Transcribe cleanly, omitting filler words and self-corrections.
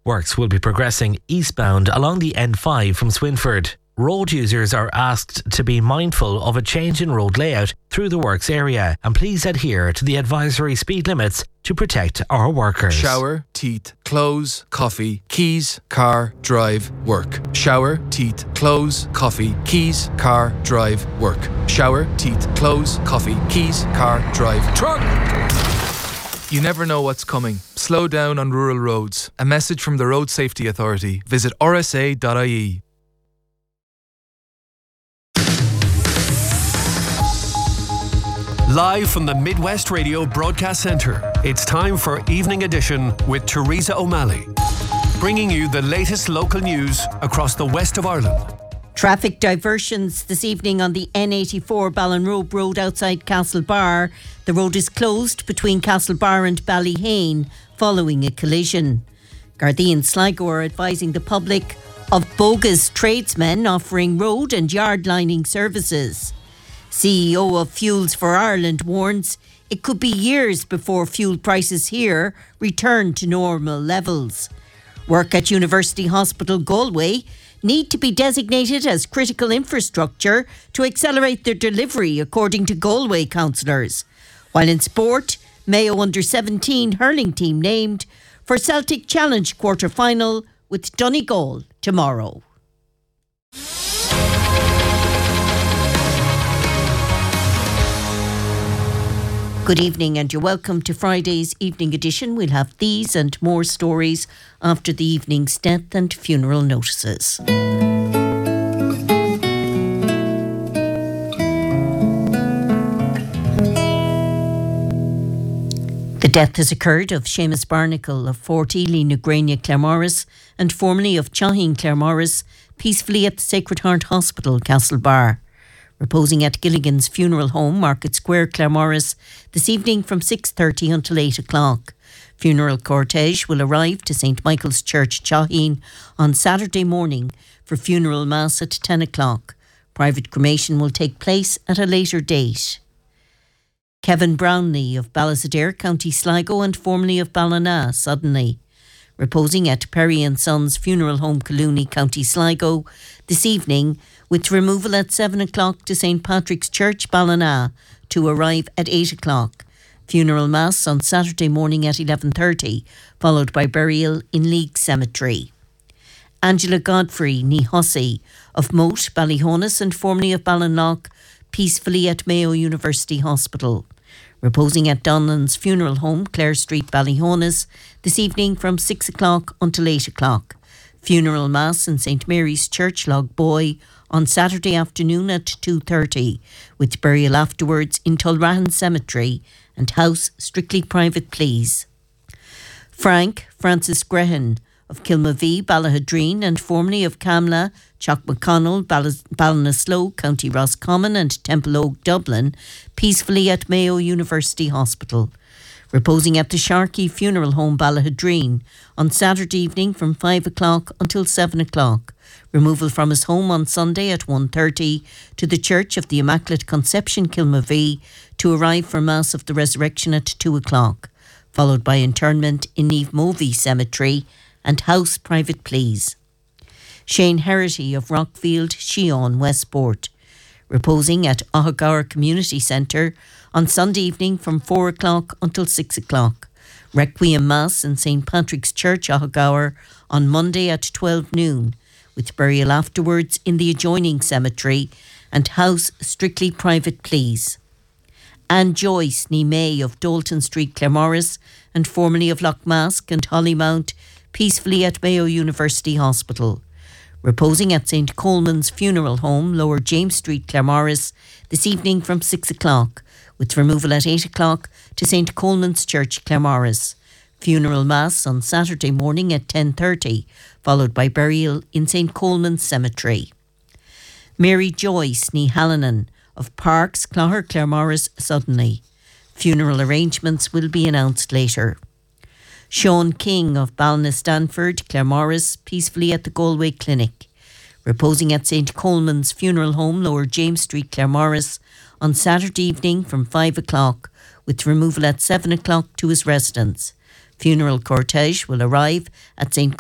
Works will be progressing eastbound along the N5 from Swinford. Road users are asked to be mindful of a change in road layout through the works area and please adhere to the advisory speed limits to protect our workers. Shower, teeth, clothes, coffee, keys, car, drive, work. Shower, teeth, clothes, coffee, keys, car, drive, work. Shower, teeth, clothes, coffee, keys, car, drive, truck! You never know what's coming. Slow down on rural roads. A message from the Road Safety Authority. Visit rsa.ie. Live from the Midwest Radio Broadcast Centre, it's time for Evening Edition with Teresa O'Malley, bringing you the latest local news across the west of Ireland. Traffic diversions this evening on the N84 Ballinrobe Road outside Castlebar. The road is closed between Castlebar and Ballyhane following a collision. Gardaí and Sligo are advising the public of bogus tradesmen offering road and yard lining services. CEO of Fuels for Ireland warns it could be years before fuel prices here return to normal levels. Work at University Hospital Galway need to be designated as critical infrastructure to accelerate their delivery, according to Galway councillors. While in sport, Mayo under-17 hurling team named for Celtic Challenge quarter-final with Donegal tomorrow. Good evening and you're welcome to Friday's Evening Edition. We'll have these and more stories after the evening's death and funeral notices. The death has occurred of Seamus Barnacle of 40, Lena Grania Claremorris, and formerly of Chaheen Claremorris, peacefully at the Sacred Heart Hospital, Castlebar. Reposing at Gilligan's funeral home, Market Square, Claremorris, this evening from 6:30 until 8 o'clock. Funeral cortege will arrive to St Michael's Church, Chaheen, on Saturday morning for funeral mass at 10 o'clock. Private cremation will take place at a later date. Kevin Brownlee of Ballazadair, County Sligo, and formerly of Ballina, suddenly. Reposing at Perry and Sons Funeral Home, Collooney, County Sligo, this evening, with removal at 7 o'clock to St Patrick's Church, Ballina, to arrive at 8 o'clock. Funeral mass on Saturday morning at 11:30, followed by burial in League Cemetery. Angela Godfrey, ní Hussey, of Moat, Ballyhonus, and formerly of Ballinlough, peacefully at Mayo University Hospital. Reposing at Donlan's Funeral Home, Clare Street, Ballyhonus, this evening from 6 o'clock until 8 o'clock. Funeral mass in St Mary's Church, Lougboy, on Saturday afternoon at 2:30, with burial afterwards in Tulrahan Cemetery and house strictly private, please. Francis Grehan of Kilmavee, Ballahadreen, and formerly of Camla, Chalk McConnell, Ballinasloe, County Roscommon, and Temple Oak, Dublin, peacefully at Mayo University Hospital. Reposing at the Sharkey Funeral Home, Ballahadreen, on Saturday evening from 5 o'clock until 7 o'clock. Removal from his home on Sunday at 1:30 to the Church of the Immaculate Conception, Kilmavee, to arrive for Mass of the Resurrection at 2 o'clock, followed by internment in Niamh Movie Cemetery and house private, please. Shane Herity of Rockfield, Sheon, Westport, reposing at Ohagower Community Centre on Sunday evening from 4 o'clock until 6 o'clock. Requiem Mass in St Patrick's Church, Ohagower, on Monday at 12 noon, with burial afterwards in the adjoining cemetery and house strictly private, please. Anne Joyce, ní May, of Dalton Street, Claremorris, and formerly of Lochmask and Hollymount, peacefully at Mayo University Hospital. Reposing at St Coleman's Funeral Home, Lower James Street, Claremorris, this evening from 6 o'clock, with removal at 8 o'clock to St Coleman's Church, Claremorris. Funeral Mass on Saturday morning at 10:30, followed by burial in St Coleman's Cemetery. Mary Joyce, ní Hallinan, of Parks, Clogher, Claremorris, suddenly. Funeral arrangements will be announced later. Sean King of Ballinasstanford, Claremorris, peacefully at the Galway Clinic. Reposing at St Coleman's Funeral Home, Lower James Street, Claremorris, on Saturday evening from 5 o'clock, with removal at 7 o'clock to his residence. Funeral cortege will arrive at St